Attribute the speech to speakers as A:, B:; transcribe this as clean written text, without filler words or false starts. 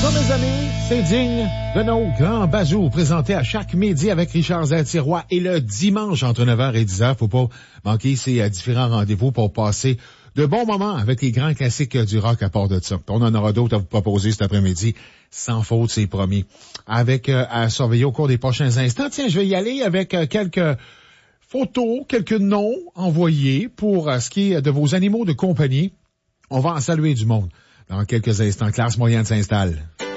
A: Ça, mes amis, c'est digne de nos grands bazous présentés à chaque midi avec Richard Zatirois et le dimanche entre 9h et 10h. Faut pas manquer ces différents rendez-vous pour passer de bons moments avec les grands classiques du rock à part de ça. On en aura d'autres à vous proposer cet après-midi. Sans faute, c'est promis. Avec à surveiller au cours des prochains instants. Tiens, je vais y aller avec quelques photos, quelques noms envoyés pour ce qui est de vos animaux de compagnie. On va en saluer du monde. Dans quelques instants, classe moyenne s'installe.